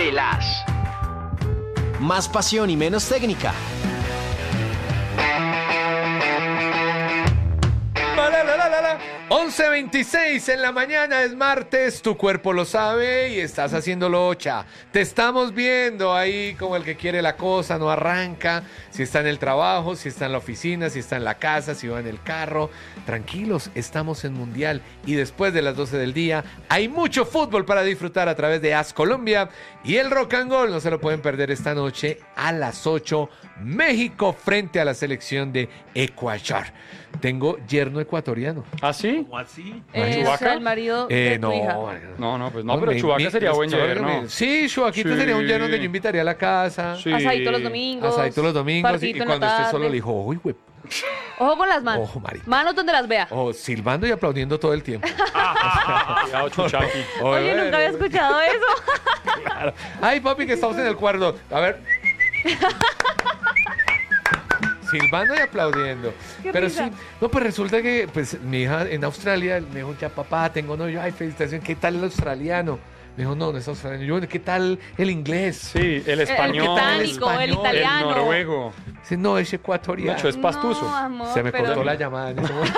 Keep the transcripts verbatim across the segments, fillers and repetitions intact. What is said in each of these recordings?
de las... Más pasión y menos técnica. once veintiséis en la mañana, es martes, tu cuerpo lo sabe y estás haciendo locha. Te estamos viendo ahí como el que quiere la cosa, no arranca. Si está en el trabajo, si está en la oficina, si está en la casa, si va en el carro. Tranquilos, estamos en Mundial y después de las doce del día hay mucho fútbol para disfrutar a través de AS Colombia y el Rock and Roll. No se lo pueden perder esta noche a las ocho. México frente a la selección de Ecuador. Tengo yerno ecuatoriano. ¿Ah, sí? ¿Cómo así? Eh, o sea, el marido Eh, de tu no, hija. No, no, pues no, No, pero mi- Chewbacca mi- sería buen chévere, yerno. mi- Sí, Chubaquita Sí. sería un yerno que yo invitaría a la casa. Sí. Asadito los domingos. Asadito los domingos y, y partidito en la cuando esté solo tarde. le dijo, uy, güey. Ojo con las manos. Ojo, marica. Manos donde las vea. O silbando y aplaudiendo todo el tiempo. Cuidado, Chuchaki. Oye, nunca había escuchado eso. Claro. Ay, papi, que estamos en el cuarto. A ver. Silbando y aplaudiendo. Qué Pero risa. sí, no, pues resulta que pues mi hija en Australia me dijo, ya papá, tengo novio. Ay, felicitación, ¿qué tal el australiano? Me dijo, no, no es australiano. Yo, ¿qué tal el inglés? Sí, el español, británico, el el italiano. noruego. Dice, no, es ecuatoriano. Nacho, es pastuso. No, amor, Se me pero- cortó la llamada en ese momento.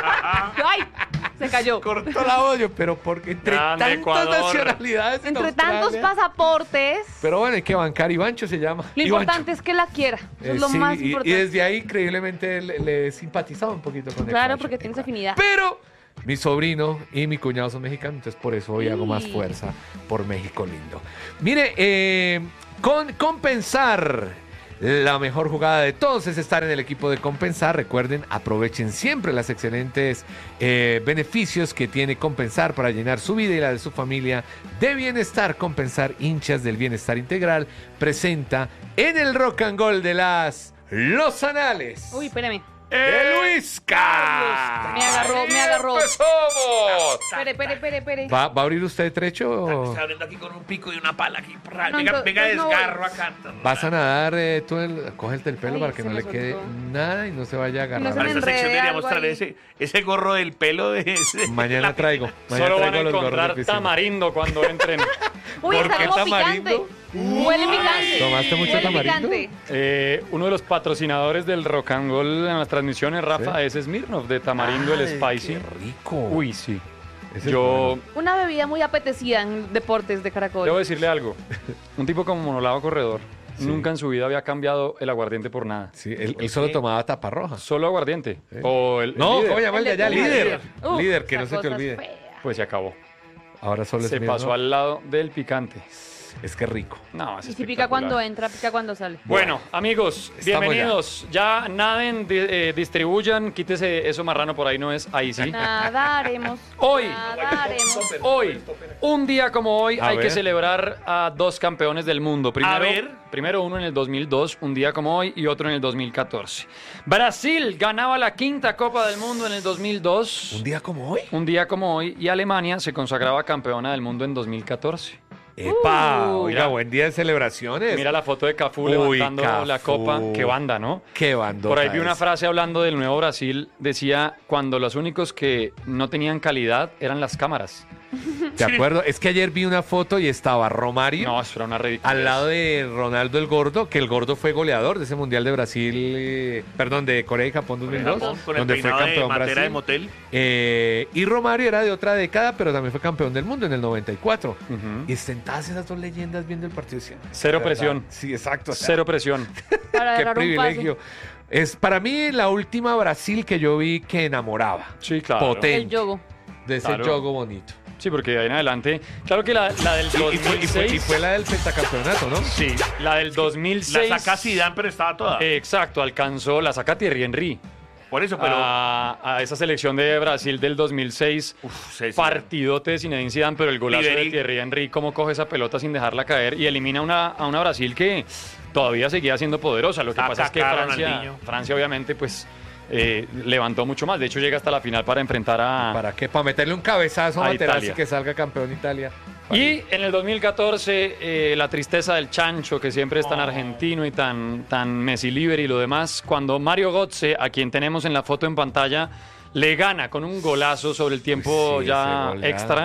¡Ay! Se cayó. Cortó la voz, yo, pero porque entre Grande tantas Ecuador. nacionalidades en Entre tantos Australia. pasaportes, Pero bueno, hay que bancar. Ivancho se llama. lo Ivancho. importante es que la quiera. Eso Eh, es lo sí, más y- importante. Y desde ahí, increíblemente, le, le he simpatizado un poquito con Claro, Ecuador. porque tienes afinidad. Pero mi sobrino y mi cuñado son mexicanos, entonces por eso hoy hago más Sí. fuerza por México lindo. Mire, eh, con Compensar, la mejor jugada de todos es estar en el equipo de Compensar. Recuerden, aprovechen siempre las excelentes eh, beneficios que tiene Compensar para llenar su vida y la de su familia de bienestar. Compensar, hinchas del bienestar integral, presenta en el Rock and Roll de las Los Anales. Uy, espérame. ¡De Luis Carlos! Me agarró, me agarró. ¡Empezamos! Espere, espere, espere, espere. ¿Va, ¿Va a abrir usted trecho? Está abriendo aquí con un pico y una pala aquí. No, venga, no, venga, no, no desgarro acá. ¿Vas a nadar eh, tú? El, cógete el pelo Ay, para que se no me le quede soltó. nada y no se vaya a agarrar. No se Para me esta sección enrede deberíamos algo traer ahí. ese, ese gorro del pelo de ese. Mañana traigo. Mañana Solo van a traigo los gorros de encontrar piscina. tamarindo cuando entren. Uy, ¿Por está qué como tamarindo? picante. Huele picante. ¿Tomaste mucho Huele tamarindo? picante. Eh, uno de los patrocinadores del Rock and Roll en las transmisiones, Rafa, ¿Sí? es Smirnoff de tamarindo, el Ay, spicy. ¡Qué rico! Uy, sí. Ese es Yo bueno. Una bebida muy apetecida en deportes de Caracol. debo decirle algo. Un tipo como Monolavo Corredor Sí. nunca en su vida había cambiado el aguardiente por nada. Sí, él, él solo tomaba tapa roja. Solo aguardiente. Sí. O el, el No, líder. ¿cómo llama el de allá? El de- Líder. Uf, Líder, que no esa se te cosa es olvide. fea. Pues se acabó. Ahora solo es Se mío, pasó ¿no? al lado del picante. Es que rico. No, es Y si pica espectacular. cuando entra, pica cuando sale. Bueno, amigos, Estamos bienvenidos. Ya, naden, di- eh, distribuyan, quítese eso marrano por ahí, no es ahí sí. Nadaremos. Hoy. Nadaremos. Hoy, un día como hoy, A hay ver. que celebrar a dos campeones del mundo. Primero, A ver. primero uno en el dos mil dos, un día como hoy, y otro en el dos mil catorce. Brasil ganaba la quinta Copa del Mundo en el dos mil dos. Un día como hoy. Un día como hoy, y Alemania se consagraba campeona del mundo en dos mil catorce. ¡Epa! Uh, Oiga, mira. buen día de celebraciones. Mira la foto de Cafú Uy, levantando la Cafú. copa. Qué banda, ¿no? Qué bandota Por ahí vi una es. frase hablando del nuevo Brasil. Decía, cuando los únicos que no tenían calidad eran las cámaras. ¿De acuerdo? Es que ayer vi una foto y estaba Romario No, eso era una ridiculez. al lado de Ronaldo el Gordo, que el Gordo fue goleador de ese Mundial de Brasil, eh, perdón, de Corea y Japón dos mil dos, Japón, con el donde fue peinado de campeón matera de Brasil. motel. Eh, y Romario era de otra década, pero también fue campeón del mundo en el noventa y cuatro. Ujú. Y sentadas esas dos leyendas viendo el partido. decían, Cero ¿verdad? presión. Sí, exacto. o sea, Cero presión. Para Qué agarrar un privilegio. Es para mí la última Brasil que yo vi que enamoraba. Sí, claro. pase. Potente. El yogo. De ese Claro. juego bonito. Sí, porque de ahí en adelante. Claro que la, la del Y, y fue, y fue- y dos mil seis. fue la del pentacampeonato, ¿no? Sí, la del dos mil seis. La saca Zidane, pero estaba toda. Eh, Exacto, alcanzó, la saca Thierry Henry. Por eso, pero. A, a esa selección de Brasil del dos mil seis. Uf, sí, sí. Partidote de Zinedine Zidane, pero el golazo Ribéry. de Thierry Henry, cómo coge esa pelota sin dejarla caer y elimina una, a una Brasil que todavía seguía siendo poderosa. Lo que Saca pasa es que acá a Francia, Ronaldinho. Francia obviamente, pues eh, levantó mucho más. De hecho, llega hasta la final para enfrentar a... ¿Para qué? Para meterle un cabezazo a A Materazzi Italia. que salga campeón Italia. Y en el dos mil catorce, eh, la tristeza del chancho, que siempre es tan Oh. argentino y tan, tan Messi libre y lo demás, cuando Mario Götze, a quien tenemos en la foto en pantalla, le gana con un golazo sobre el tiempo Sí, ya ese gol ya. extra,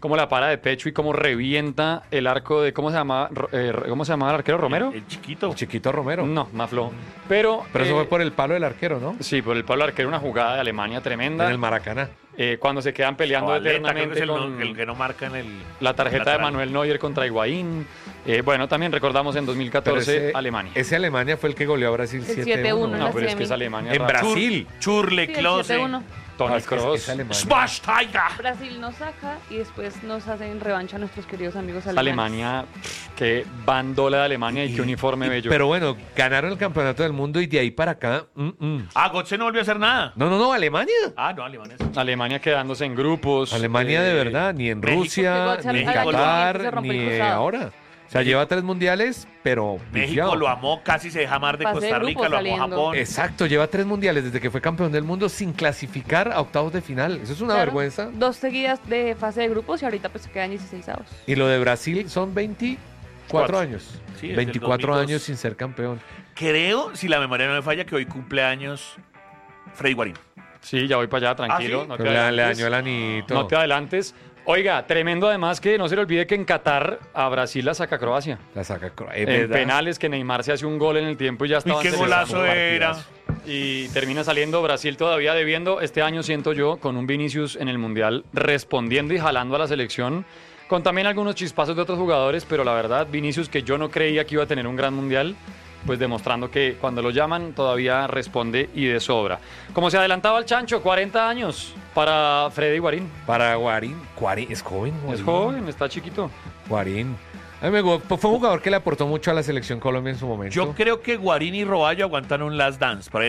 cómo la para de pecho y cómo revienta el arco de, ¿cómo se llama? Ro- eh, ¿Cómo se llamaba el arquero? ¿Romero? El, el chiquito. Chiquito Romero. No, más flojo. Pero, Pero eso eh, fue por el palo del arquero, ¿no? Sí, por el Pablo Arquero, una jugada de Alemania tremenda. En el Maracaná. Eh, cuando se quedan peleando Zabaleta, creo que es eternamente el, con no- el que no marca en el. la tarjeta lateral. de Manuel Neuer contra Higuaín. Eh, bueno, también recordamos en dos mil Pero catorce ese- Alemania. Ese Alemania fue el que goleó a Brasil El siete uno. siete uno, No, la pero es que semi. es Alemania. En rara. Brasil. Churle, Sí, el Klose. siete uno. Toni Ah, es que es- Kroos. es Alemania. Smash Tiger. Brasil nos saca y después nos hacen revancha a nuestros queridos amigos Esa alemanes. Alemania, pff, qué bandola de Alemania y, qué uniforme y- bello. Pero bueno, ganaron el campeonato del mundo y de ahí para acá. mm, mm. Ah, Götze no volvió a hacer nada. No, no, no, Alemania. Ah, no, Alemania. Alemania quedándose en grupos. Alemania eh, de verdad, ni en México. Rusia, Llegó a ser- ni en al año siguiente se Qatar, rompió el ni cruzado. ahora. O sea, lleva tres mundiales, pero México viciado. lo amó, casi se deja amar de Fase de Costa Rica, grupos lo amó saliendo. Japón. Exacto, lleva tres mundiales desde que fue campeón del mundo sin clasificar a octavos de final. Eso es una Claro, vergüenza. Dos seguidas de fase de grupos y ahorita pues se quedan dieciséis avos. Y lo de Brasil son veinticuatro Cuatro. años. Sí, desde el veinticuatro dos mil dos. años sin ser campeón. Creo, si la memoria no me falla, que hoy cumple años Freddy Guarín. Sí, ya voy para allá, tranquilo. ¿Ah, sí? no te Pero le, le adelantes. dañó el anito. No te adelantes. Oiga, tremendo además que no se le olvide que en Qatar a Brasil la saca Croacia. La saca Cro- es En verdad. penales que Neymar se hace un gol en el tiempo y ya Uy, estaba qué golazo era. Y termina saliendo Brasil todavía debiendo. Este año siento yo con un Vinicius en el Mundial respondiendo y jalando a la selección. Con también algunos chispazos de otros jugadores, pero la verdad, Vinicius, que yo no creía que iba a tener un gran Mundial, pues demostrando que cuando lo llaman todavía responde y de sobra. Como se adelantaba el Chancho, cuarenta años para Freddy Guarín. Para Guarín. Guarín es joven. Es Guarín. joven, está chiquito. Guarín. A mí me gu- fue un jugador que le aportó mucho a la selección Colombia en su momento. Yo creo que Guarín y Roballo aguantaron un last dance. Por ahí